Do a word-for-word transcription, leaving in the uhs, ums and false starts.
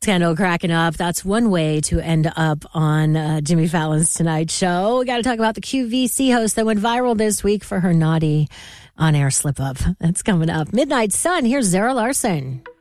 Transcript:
Scandal cracking up. That's one way to end up on uh, Jimmy Fallon's Tonight Show. We got to talk about the Q V C host that went viral this week for her naughty on-air slip-up. That's coming up. Midnight Sun, here's Zara Larson.